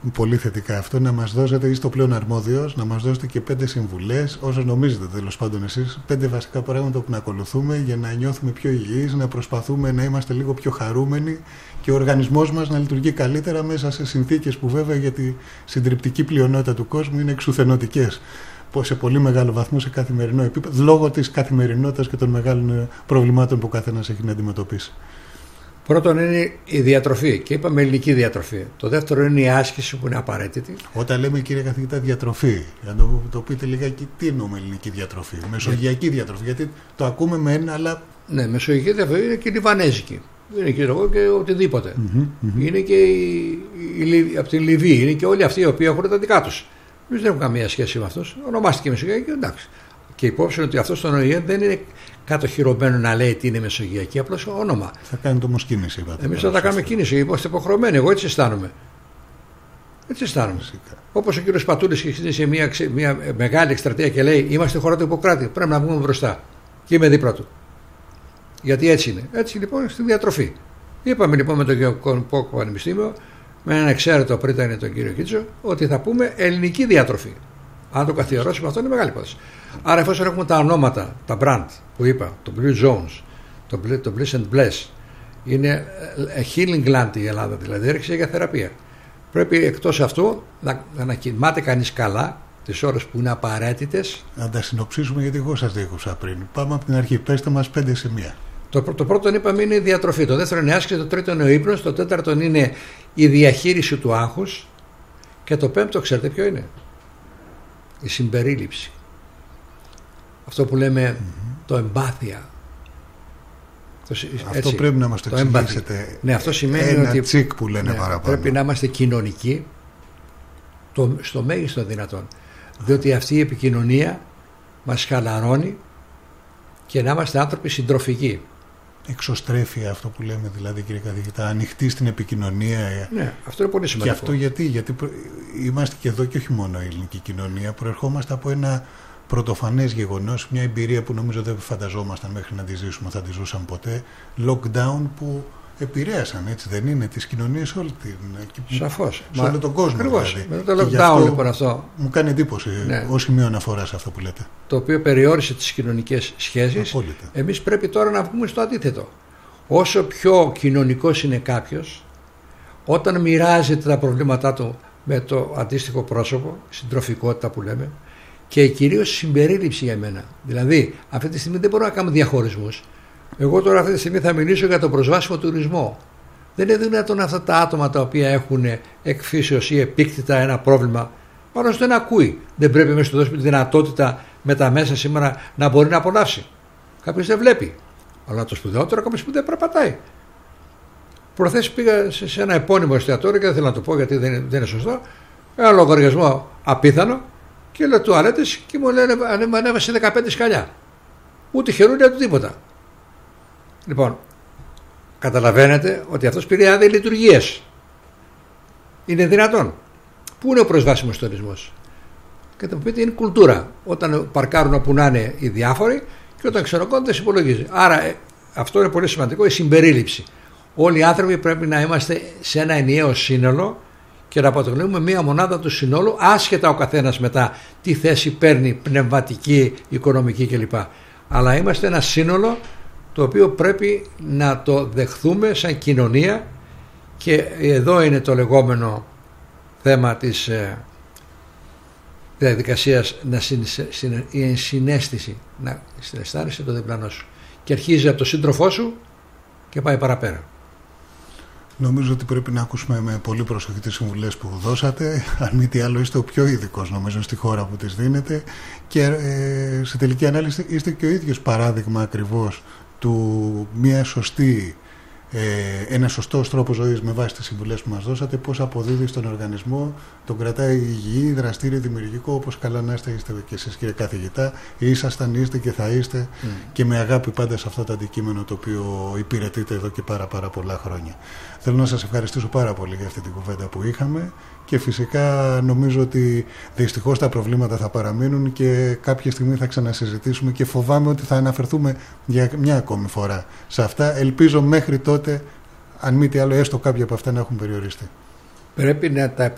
πολύ θετικά αυτό, να μας δώσετε, είστε ο πλέον αρμόδιος, να μας δώσετε και 5 συμβουλές, όσο νομίζετε τέλος πάντων εσείς, 5 βασικά πράγματα που να ακολουθούμε για να νιώθουμε πιο υγιείς, να προσπαθούμε να είμαστε λίγο πιο χαρούμενοι και ο οργανισμός μας να λειτουργεί καλύτερα μέσα σε συνθήκες που βέβαια για τη συντριπτική πλειονότητα του κόσμου είναι εξουθενωτικές, σε πολύ μεγάλο βαθμό σε καθημερινό επίπεδο, λόγω της καθημερινότητας και των μεγάλων προβλημάτων που ο καθένας έχει να αντιμετωπίσει. Πρώτον είναι η διατροφή και είπαμε ελληνική διατροφή. Το δεύτερο είναι η άσκηση που είναι απαραίτητη. Όταν λέμε, κύριε καθηγητά, διατροφή, για να το πείτε λιγάκι, τι εννοούμε ελληνική διατροφή, μεσογειακή διατροφή, γιατί το ακούμε με ένα, αλλά. Ναι, μεσογειακή διατροφή είναι και η λιβανέζικη. Είναι και οτιδήποτε. Είναι και από τη Λιβύη, είναι και όλοι αυτοί οι οποίοι έχουν τα δικά του. Εμείς δεν έχουμε καμία σχέση με αυτού. Ονομάστηκε μεσογειακή, εντάξει. Και υπόψη είναι ότι αυτό στον ΟΗΕ δεν είναι κατοχυρωμένο να λέει τι είναι μεσογειακή, απλώς όνομα. Θα κάνετε όμως κίνηση, είπατε. Εμείς θα τα κάνουμε κίνηση, είμαστε υποχρεωμένοι. Εγώ έτσι αισθάνομαι. Έτσι αισθάνομαι. Όπως ο κύριος Πατούλης έχει ξεκινήσει μια μεγάλη εκστρατεία και λέει: είμαστε χώρα του Ιπποκράτη. Πρέπει να βγούμε μπροστά. Και είμαι δίπλα του. Γιατί έτσι είναι. Έτσι λοιπόν στη διατροφή. Είπαμε λοιπόν με το Γεωργικό Πανεπιστήμιο, με έναν εξαίρετο πριν ήταν τον κύριο Κίτσο, ότι θα πούμε ελληνική διατροφή. Αν το καθιερώσουμε, αυτό είναι μεγάλη υπόθεση. Άρα, εφόσον έχουμε τα ονόματα, τα brand που είπα, το Blue Zones, το Bliss and Bless, είναι healing gland η Ελλάδα, δηλαδή έρχεται για θεραπεία. Πρέπει εκτός αυτού να κοιμάται κανείς καλά τις ώρες που είναι απαραίτητες. Να τα συνοψίσουμε, γιατί εγώ σας διέκοψα πριν. Πάμε από την αρχή. Πέστε μας 5 σημεία. Το πρώτο είπαμε είναι η διατροφή. Το δεύτερο είναι η άσκηση. Το τρίτο είναι ο ύπνος. Το τέταρτο είναι η διαχείριση του άγχους. Και το πέμπτο, ξέρετε ποιο είναι? Η συμπερίληψη. Αυτό που λέμε το εμπάθεια. Αυτό πρέπει να μας το εξηγήσετε. Ναι, αυτό σημαίνει ένα ότι τσικ που λένε παραπάνω. Πρέπει να είμαστε κοινωνικοί στο μέγιστο δυνατόν. Διότι αυτή η επικοινωνία μας χαλαρώνει και να είμαστε άνθρωποι συντροφικοί. Εξωστρέφεια αυτό που λέμε, δηλαδή, κύριε καθηγητά, ανοιχτή στην επικοινωνία. Ναι, αυτό είναι πολύ σημαντικό. Και αυτό γιατί είμαστε και εδώ και όχι μόνο η ελληνική κοινωνία, προερχόμαστε από ένα πρωτοφανές γεγονός, μια εμπειρία που νομίζω δεν φανταζόμασταν μέχρι να τη ζήσουμε, θα τη ζούσαν ποτέ, lockdown που επηρέασαν, έτσι δεν είναι, τις κοινωνίες σε όλη την. Σαφώς. Σε όλο τον κόσμο. Ακριβώς. Δηλαδή. Με το lockdown λοιπόν αυτό. Μου κάνει εντύπωση ως σημείο αναφορά σε αυτό που λέτε. Το οποίο περιόρισε τις κοινωνικές σχέσεις. Απόλυτα. Εμείς πρέπει τώρα να βγούμε στο αντίθετο. Όσο πιο κοινωνικός είναι κάποιος, όταν μοιράζεται τα προβλήματά του με το αντίστοιχο πρόσωπο, συντροφικότητα που λέμε, και κυρίως συμπερίληψη για μένα. Δηλαδή, αυτή τη στιγμή δεν μπορούμε να κάνουμε διαχωρισμούς. Εγώ τώρα αυτή τη στιγμή θα μιλήσω για τον προσβάσιμο τουρισμό. Δεν είναι δυνατόν αυτά τα άτομα τα οποία έχουν εκφύσεως ή επίκτητα ένα πρόβλημα, πάνω στο ένα ακούει. Δεν πρέπει εμείς να του δώσουμε τη δυνατότητα με τα μέσα σήμερα να μπορεί να απολαύσει. Κάποιος δεν βλέπει. Αλλά το σπουδαιότερο, κάποιος που δεν περπατάει. Προχθές πήγα σε ένα επώνυμο εστιατόριο και δεν θέλω να το πω γιατί δεν είναι σωστό. Ένα λογαριασμό απίθανο και λέω τουαλέτες και μου λένε ανέβασε 15 σκαλιά. Ούτε χερούλια ούτε τίποτα. Λοιπόν, καταλαβαίνετε ότι αυτός πήρε άδεια λειτουργίες. Είναι δυνατόν. Πού είναι ο προσβάσιμος τουρισμός? Και θα μου πείτε είναι κουλτούρα. Όταν παρκάρουν όπου να είναι οι διάφοροι και όταν ξενοκώνται δεν υπολογίζει. Άρα αυτό είναι πολύ σημαντικό, η συμπερίληψη. Όλοι οι άνθρωποι πρέπει να είμαστε σε ένα ενιαίο σύνολο και να αποτελούμε μία μονάδα του συνόλου, άσχετα ο καθένας μετά τι θέση παίρνει, πνευματική, οικονομική κλπ. Αλλά είμαστε ένα σύνολο το οποίο πρέπει να το δεχθούμε σαν κοινωνία και εδώ είναι το λεγόμενο θέμα της διαδικασίας η ενσυναίσθηση, να συναισθάνεσαι το διπλανό σου και αρχίζει από το σύντροφό σου και πάει παραπέρα. Νομίζω ότι πρέπει να ακούσουμε με πολύ προσοχή τις συμβουλές που δώσατε. Αν μη τι άλλο είστε ο πιο ειδικός νομίζω στη χώρα που τις δίνετε και σε τελική ανάλυση είστε και ο ίδιος παράδειγμα ακριβώς του μια σωστή, ένα σωστός τρόπος ζωής με βάση τις συμβουλές που μας δώσατε, πώς αποδίδει στον οργανισμό, τον κρατάει υγιή, δραστήριο, δημιουργικό, όπως καλά να είστε και εσείς κύριε καθηγητά, ήσασταν, είστε και θα είστε και με αγάπη πάντα σε αυτό το αντικείμενο το οποίο υπηρετείτε εδώ και πάρα πολλά χρόνια. Θέλω να σας ευχαριστήσω πάρα πολύ για αυτή την κουβέντα που είχαμε και φυσικά νομίζω ότι δυστυχώς τα προβλήματα θα παραμείνουν και κάποια στιγμή θα ξανασυζητήσουμε και φοβάμαι ότι θα αναφερθούμε για μια ακόμη φορά σε αυτά. Ελπίζω μέχρι τότε, αν μη τι άλλο, έστω κάποια από αυτά να έχουν περιοριστεί. Πρέπει να τα